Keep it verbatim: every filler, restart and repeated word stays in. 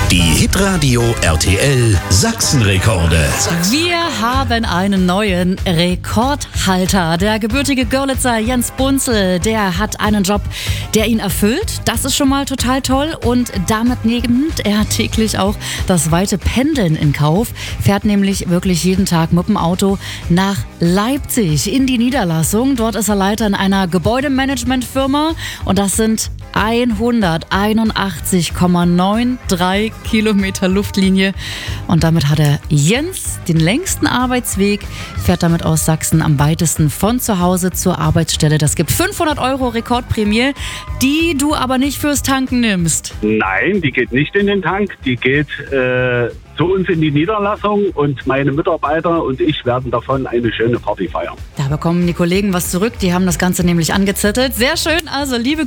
Die Hitradio R T L Sachsenrekorde. Wir haben einen neuen Rekordhalter. Der gebürtige Görlitzer Jens Bunzel, der hat einen Job, der ihn erfüllt. Das ist schon mal total toll. Und damit nimmt er täglich auch das weite Pendeln in Kauf. Fährt nämlich wirklich jeden Tag mit dem Auto nach Leipzig in die Niederlassung. Dort ist er Leiter in einer Gebäudemanagementfirma. Und das sind hunderteinundachtzig Komma dreiundneunzig Kilometer Luftlinie. Und damit hat er Jens den längsten Arbeitsweg, fährt damit aus Sachsen am weitesten von zu Hause zur Arbeitsstelle. Das gibt fünfhundert Euro Rekordprämie, die du aber nicht fürs Tanken nimmst. Nein, die geht nicht in den Tank, die geht äh, zu uns in die Niederlassung und meine Mitarbeiter und ich werden davon eine schöne Party feiern. Da bekommen die Kollegen was zurück, die haben das Ganze nämlich angezettelt. Sehr schön, also liebe